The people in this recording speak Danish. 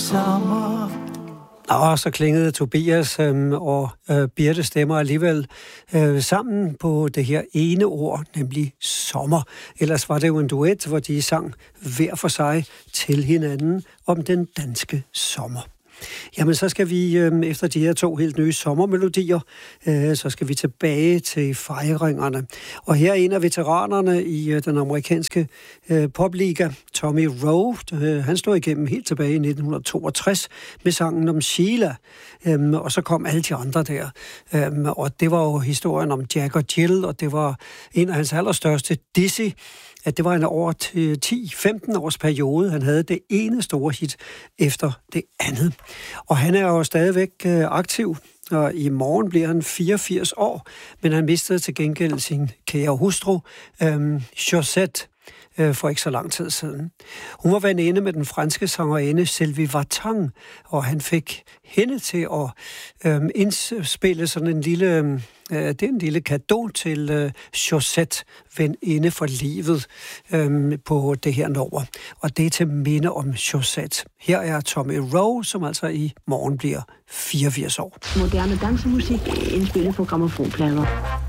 sommer. Og så klingede Tobias og Birte stemmer alligevel sammen på det her ene ord, nemlig sommer. Ellers var det jo en duet, hvor de sang hver for sig til hinanden om den danske sommer. Jamen, så skal vi efter de her 2 helt nye sommermelodier, så skal vi tilbage til fejringerne. Og her er en af veteranerne i den amerikanske popliga, Tommy Roe. Han stod igennem helt tilbage i 1962 med sangen om Sheila. Og så kom alle de andre der. Og det var jo historien om Jack og Jill, og det var en af hans allerstørste, Dizzy. At det var en over 10-15 års periode. Han havde det ene store hit efter det andet. Og han er jo stadigvæk aktiv, og i morgen bliver han 84 år, men han mistede til gengæld sin kære hustru, Josette, for ikke så lang tid siden. Hun var veninde med den franske sangerinde Sylvie Vartan, og han fik hende til at indspille sådan en lille... Det er en lille cadeau til Josette, veninde for livet, på det her nummer. Og det er til minde om Josette. Her er Tommy Roe, som altså i morgen bliver 84 år. Moderne dansemusik indspillet på grammofonplader.